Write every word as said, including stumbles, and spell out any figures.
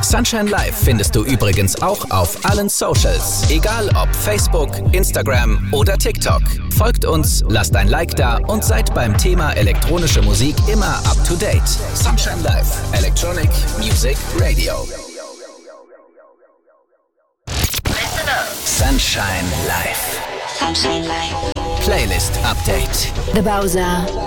Sunshine Live findest du übrigens auch auf allen Socials. Egal ob Facebook, Instagram oder TikTok. Folgt uns, lasst ein Like da und seid beim Thema elektronische Musik immer up to date. Sunshine Live. Electronic Music Radio. Sunshine Live. Sunshine Live. Playlist Update. The Bowser.